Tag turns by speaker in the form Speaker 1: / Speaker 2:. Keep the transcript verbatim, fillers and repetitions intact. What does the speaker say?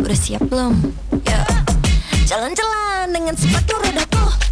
Speaker 1: Udah siap belum? Ya. Jalan-jalan dengan sepatu rodaku.